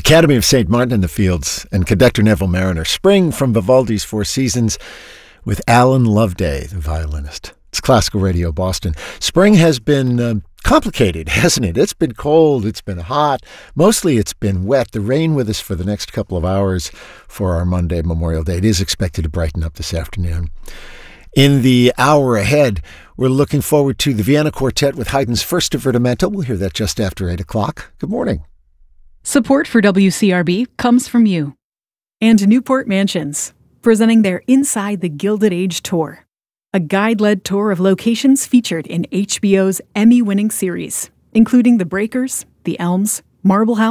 Academy of St. Martin in the Fields and conductor Neville Mariner. Spring from Vivaldi's Four Seasons with Alan Loveday, the violinist. It's Classical Radio Boston. Spring has been complicated, hasn't it? It's been cold, it's been hot. Mostly it's been wet. The rain with us for the next couple of hours for our Monday, Memorial Day. It is expected to brighten up this afternoon. In the hour ahead, we're looking forward to the Vienna Quartet with Haydn's First Divertimento. We'll hear that just after 8 o'clock. Good morning. Support for WCRB comes from you. And Newport Mansions, presenting their Inside the Gilded Age tour, a guide-led tour of locations featured in HBO's Emmy-winning series, including The Breakers, The Elms, Marble House,